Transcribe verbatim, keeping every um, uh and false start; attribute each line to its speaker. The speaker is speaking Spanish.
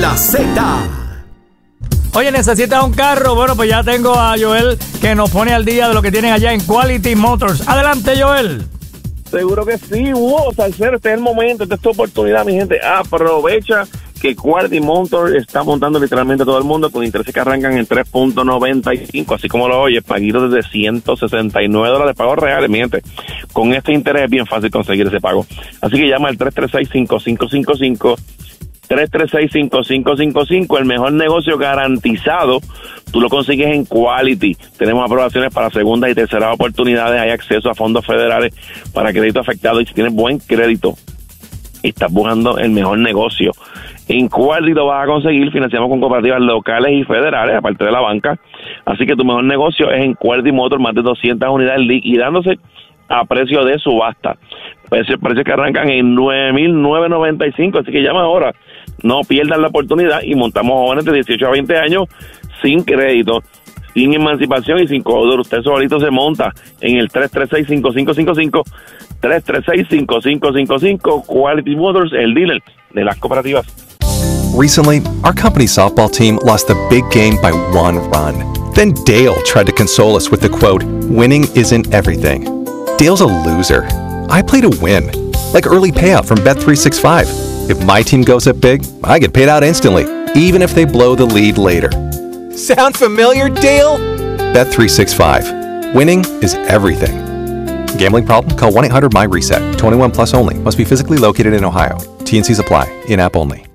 Speaker 1: La Z.
Speaker 2: Oye, ¿necesitas un carro? Bueno, pues ya tengo a Joel que nos pone al día de lo que tienen allá en Quality Motors. Adelante, Joel.
Speaker 3: Seguro que sí, Hugo, Salcero, este es el momento, esta es tu oportunidad, mi gente. Aprovecha que Quality Motors está montando literalmente a todo el mundo con intereses que arrancan en tres punto noventa y cinco, así como lo oyes, paguitos desde ciento sesenta y nueve dólares, pagos reales, mi gente. Con este interés es bien fácil conseguir ese pago. Así que llama al tres tres seis, cinco cinco cinco cinco, tres tres seis, cinco cinco cinco cinco, el mejor negocio garantizado. Tú lo consigues en Quality. Tenemos aprobaciones para segundas y terceras oportunidades. Hay acceso a fondos federales para crédito afectado. Y si tienes buen crédito y estás buscando el mejor negocio, en Quality lo vas a conseguir. Financiamos con cooperativas locales y federales, aparte de la banca. Así que tu mejor negocio es en Quality Motors, más de doscientas unidades liquidándose a precio de subasta. Precios precio que arrancan en nueve mil novecientos noventa y cinco. Así que llama ahora. No pierdan la oportunidad y montamos jóvenes de dieciocho a veinte años sin crédito, sin emancipación y sin codeudor. Usted solito se monta en el tres tres seis, cinco cinco cinco cinco, tres tres seis, cinco cinco cinco cinco. Quality Motors, el dealer de las cooperativas.
Speaker 4: Recently, our company's softball team lost the big game by one run. Then Dale tried to console us with the quote, "Winning isn't everything." Dale's a loser. I play to win, like early payout from Bet three sixty-five. If my team goes up big, I get paid out instantly, even if they blow the lead later. Sound familiar, Dale? Bet three sixty-five. Winning is everything. Gambling problem? Call one eight hundred M Y RESET. twenty-one plus only. Must be physically located in Ohio. T and C's apply. In-app only.